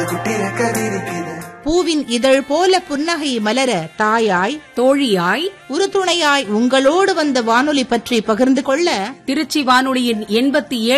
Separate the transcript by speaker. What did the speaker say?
Speaker 1: பூவின் இதழ் போல புன்னகை மலர தாயாய்
Speaker 2: தோழியாய்
Speaker 1: உறுதுணையாய் உங்களோடு வந்த வானொலி பற்றி பகிர்ந்து கொள்ள
Speaker 2: திருச்சி வானொலியின் 87